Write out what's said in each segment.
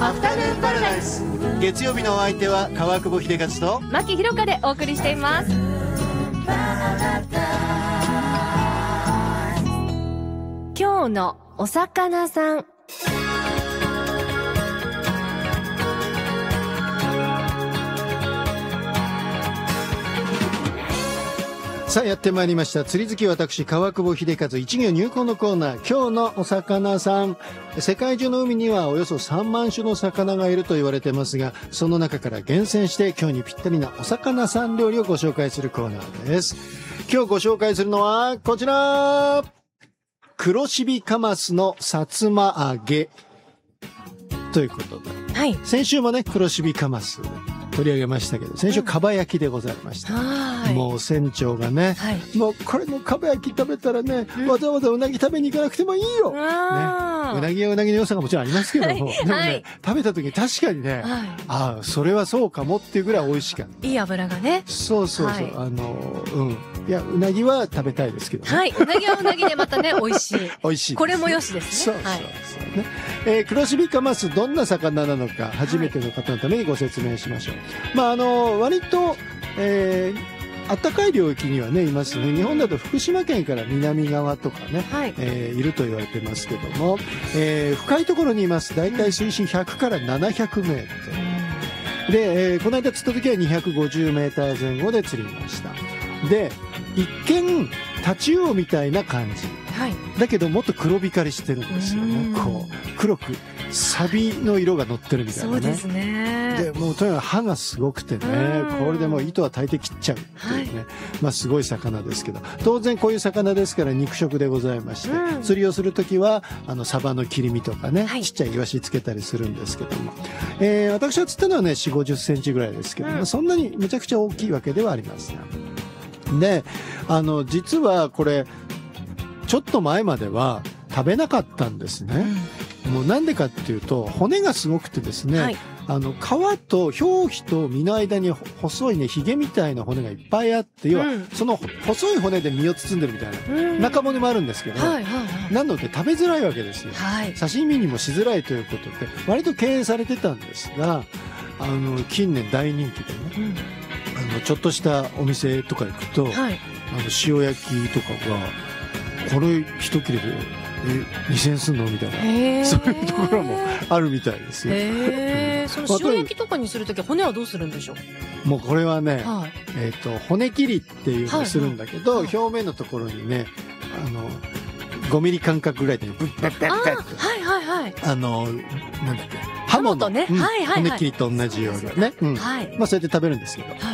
アフタヌーンパラダイス。 月曜日のお相手は川久保秀和と牧ひろかでお送りしています。今日のお魚さん。 さあやってまいりました。釣り好き私川久保秀和一行入魂のコーナー、今日のお魚さん。世界中の海にはおよそ3万種の魚がいると言われてますが、その中から厳選して今日にぴったりなお魚さん料理をご紹介するコーナーです。今日ご紹介するのはこちら、黒シビカマスのさつま揚げということで、 はい、 先週もね黒シビカマス取り上げましたけど、先週かば焼きでございました。もう船長がね、はい、もうこれのかば焼き食べたらね、わざわざうなぎ食べに行かなくてもいいよ、ね、うなぎはうなぎの良さがもちろんありますけども、はい、でもね、はい、食べた時に確かにね、はい、ああそれはそうかもっていうぐらい美味しかった。 いい油がね。そうそうそう、 はい、いやうなぎは食べたいですけどね。 はい、うなぎはうなぎでまたね美味しい。 美味しい。 これもよしですね。 そうそうそうね。黒シビカマスどんな魚なのか初めての方のためにご説明しましょう。まあ割と、暖かい領域にはねいますね。日本だと福島県から南側とかね、はい、いると言われてますけども、深いところにいます。だいたい水深100から700メートルで、この間釣った時は250メーター前後で釣りました。で一見タチウオみたいな感じ、はい、だけどもっと黒光りしてるんですよね。こう黒くサビの色が乗ってるみたいなね。そうですね。でもうとにかく歯がすごくてね、これでもう糸は大抵切っちゃうっていうね、はい、まあすごい魚ですけど、当然こういう魚ですから肉食でございまして、釣りをするときはサバの切り身とかね、はい、ちっちゃいイワシつけたりするんですけども、私は釣ったのはね4、50センチぐらいですけど、まあ、そんなにめちゃくちゃ大きいわけではありません。で実はこれちょっと前までは食べなかったんですね。もうなんでかっていうと骨がすごくてですね、はい、皮と表皮と身の間に細いねヒゲみたいな骨がいっぱいあって、要はその細い骨で身を包んでるみたいな、中骨もあるんですけど、なので食べづらいわけですよ、はい、刺身にもしづらいということで割と敬遠されてたんですが、近年大人気でね、ちょっとしたお店とか行くと、はい、塩焼きとかがこれ一切れで2000円すんのみたいな、そういうところもあるみたいですよ。 その塩焼きとかにするとき骨はどうするんでしょう。もうこれはね、はい、骨切りっていうのをするんだけど、はい、表面のところにね5ミリ間隔ぐらいでブッブッブッブッって、はいはいはい、なんだっけ刃物ね、骨切りと同じようなね、まあそうやって食べるんですけど、はい、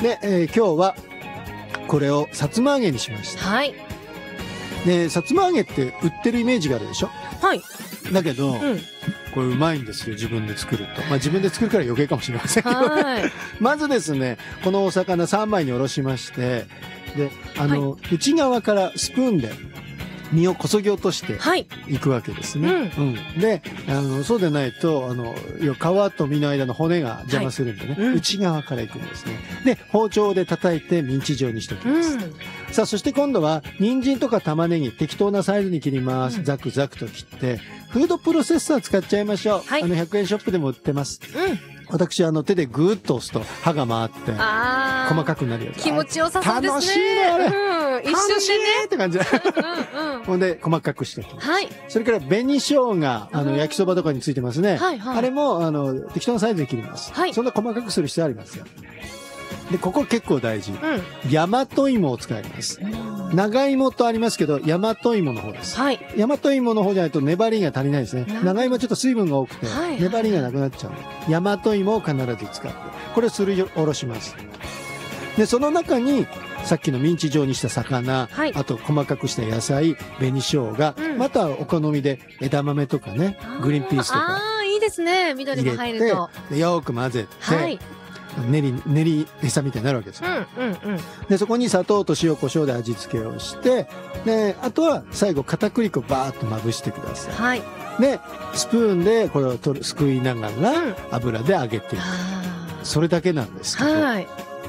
で、今日はこれをさつま揚げにしました。はい。でさつま揚げって売ってるイメージがあるでしょ。はい。だけど、これうまいんですよ、自分で作ると。まあ自分で作るから余計かもしれませんけどね。はい。まずですね、このお魚3枚におろしまして、で内側からスプーンで身をこそぎ落としていくわけですね。でそうでないと皮と身の間の骨が邪魔するんでね、内側からいくんですね。で包丁で叩いてミンチ状にしておきます。さあそして今度は人参とか玉ねぎ適当なサイズに切ります。ザクザクと切ってフードプロセッサー使っちゃいましょう。100円ショップでも売ってます。私手でグーッと押すと刃が回って細かくなるやつ。気持ちよさそうですね。 楽しいねあれ。 一瞬でねって感じ。ほんで細かくしておきます。はい。それから紅生姜焼きそばとかについてますね。はいはい。あれも適当なサイズで切ります。はい。そんな細かくする必要ありますよ。でここ結構大事。大和芋を使います。長芋とありますけど大和芋の方です。はい。大和芋の方じゃないと粘りが足りないですね。長芋ちょっと水分が多くて粘りがなくなっちゃうので、大和芋を必ず使ってこれをすりおろします。でその中にさっきのミンチ状にした魚、はい、あと細かくした野菜、紅生姜、またお好みで枝豆とかね、グリーンピースとかいいですね、緑が入るとでよく混ぜて、はい、練り餌みたいになるわけですよ。でそこに砂糖と塩コショウで味付けをして、であとは最後片栗粉バーッとまぶしてください。はい、でスプーンでこれをすくいながら油で揚げていく、それだけなんですけど、はい、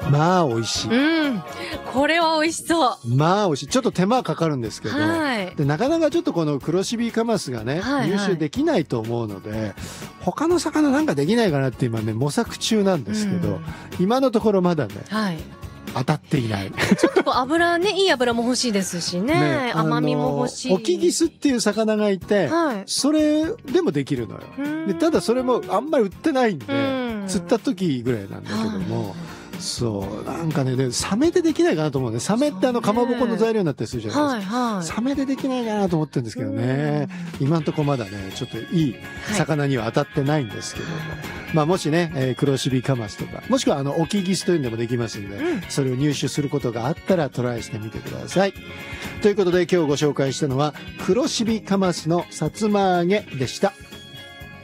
まあ美味しい。 うん。これは美味しそう。 まあ美味しい。ちょっと手間はかかるんですけど、 はい。 でなかなかちょっとこの黒シビカマスがね、 はいはい入手できないと思うので、他の魚なんかできないかなって今ね、模索中なんですけど、 うん今のところまだね、 はい。 当たっていない。 ちょっとこう油ね、いい油も欲しいですしね。甘みも欲しい。 オキギスっていう魚がいて、 はい。 それでもできるのよ。でただそれもあんまり売ってないんで、釣った時ぐらいなんだけども、そうなんかね、でサメでできないかなと思うね。サメってかまぼこの材料になったりするじゃないですか。 はいはい。 サメでできないかなと思ってるんですけどね。今んとこまだね、ちょっといい魚には当たってないんですけども。まあもしね、黒シビカマスとか、もしくはオキギスというのでもできますんで、それを入手することがあったらトライしてみてください。ということで今日ご紹介したのは、黒シビカマスのさつま揚げでした。